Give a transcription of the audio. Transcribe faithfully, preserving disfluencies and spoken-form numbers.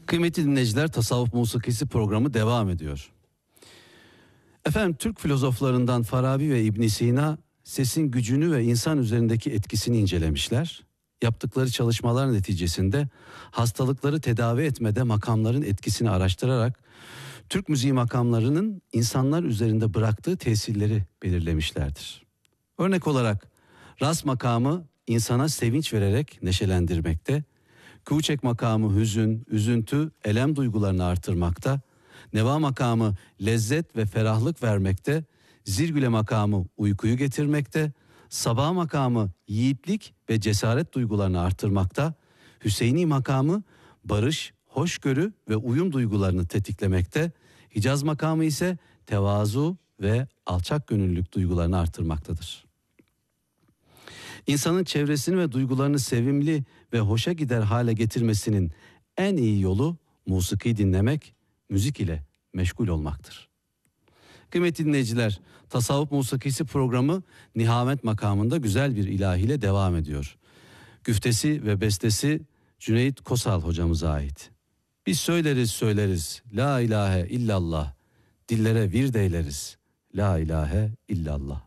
Kıymetli dinleyiciler, Tasavvuf Musikisi programı devam ediyor. Efendim, Türk filozoflarından Farabi ve İbn Sina sesin gücünü ve insan üzerindeki etkisini incelemişler. Yaptıkları çalışmalar neticesinde hastalıkları tedavi etmede makamların etkisini araştırarak Türk müziği makamlarının insanlar üzerinde bıraktığı tesirleri belirlemişlerdir. Örnek olarak ras makamı insana sevinç vererek neşelendirmekte, Kuğçek makamı hüzün, üzüntü, elem duygularını artırmakta, neva makamı lezzet ve ferahlık vermekte, zirgüle makamı uykuyu getirmekte, sabah makamı yiğitlik ve cesaret duygularını artırmakta, Hüseyini makamı barış, hoşgörü ve uyum duygularını tetiklemekte, Hicaz makamı ise tevazu ve alçak gönüllülük duygularını artırmaktadır. İnsanın çevresini ve duygularını sevimli ve hoşa gider hale getirmesinin en iyi yolu musiki dinlemek, müzik ile meşgul olmaktır. Kıymetli dinleyiciler, Tasavvuf Musikisi programı Nihamet makamında güzel bir ilahiyle devam ediyor. Güftesi ve bestesi Cüneyt Kosal hocamıza ait. Biz söyleriz söyleriz la ilahe illallah, dillere vird eyleriz la ilahe illallah.